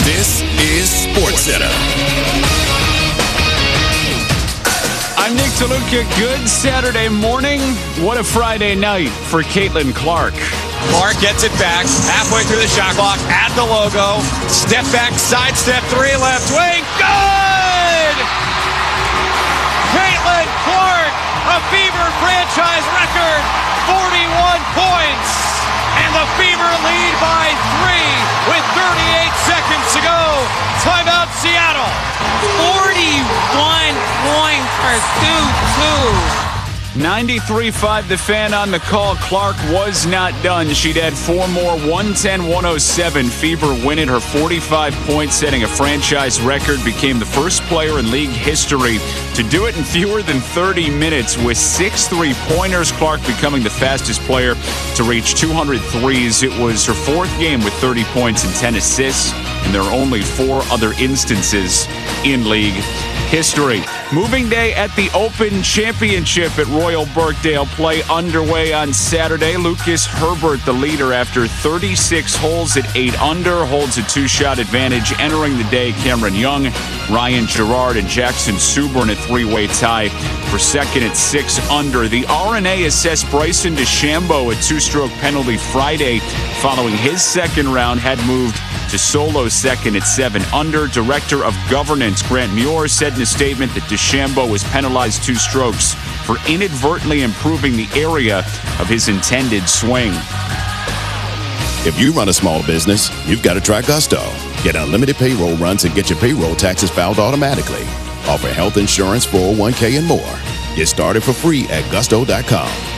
This is SportsCenter. I'm Nick DeLuca. Good Saturday morning. What a Friday night for Caitlin Clark. Clark gets it back, halfway through the shot clock, at the logo, step back, sidestep, three left wing, good! Caitlin Clark, a Fever franchise record, 41 points, and the Fever lead by 3 with 38 seconds to go. Timeout, Seattle. 41 points for 2-2. 93.5 The Fan on the call. Clark was not done. She'd add 4 more, 110-107. Fever winning her 45 points, setting a franchise record, became the first player in league history to do it in fewer than 30 minutes with 6 3-pointers. Clark becoming the fastest player to reach 200 threes. It was her 4th game with 30 points and 10 assists, and there are only 4 other instances in league history. Moving day at the Open Championship at Royal Birkdale. Play underway on Saturday. Lucas Herbert, the leader after 36 holes at 8 under, holds a 2-shot advantage. Entering the day, Cameron Young, Ryan Gerard, and Jackson Subban a 3-way tie for second at 6 under. The R&A assessed Bryson DeChambeau a 2-stroke penalty Friday following his second round had moved to solo second at 7 under. Director of Governance Grant Muir said in a statement that DeChambeau was penalized 2 strokes for inadvertently improving the area of his intended swing. If you run a small business, you've got to try Gusto. Get unlimited payroll runs and get your payroll taxes filed automatically. Offer health insurance, 401k, and more. Get started for free at gusto.com.